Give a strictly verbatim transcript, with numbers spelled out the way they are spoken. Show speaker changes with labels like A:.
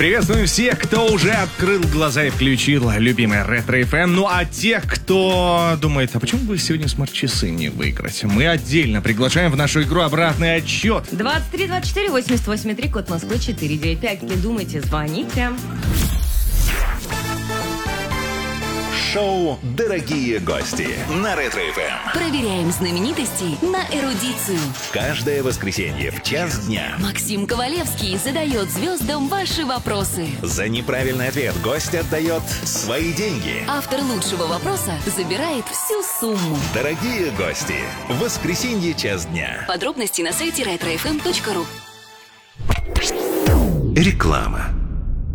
A: Приветствуем всех, кто уже открыл глаза и включил любимый Ретро эф эм. Ну а тех, кто думает, а почему бы сегодня смарт-часы не выиграть? Мы отдельно приглашаем в нашу игру «Обратный отсчет».
B: двадцать три двадцать четыре восемьдесят восемь три, код Москвы четыре девять пять. Если думаете, звоните.
C: Шоу «Дорогие гости» на Ретро эф эм.
D: Проверяем знаменитостей на эрудицию.
C: Каждое воскресенье в час дня
D: Максим Ковалевский задает звездам ваши вопросы.
C: за неправильный ответ гость отдает свои деньги.
D: Автор лучшего вопроса забирает всю сумму.
C: Дорогие гости, в воскресенье час дня.
D: Подробности на сайте ретро эф эм точка ру.
C: Реклама.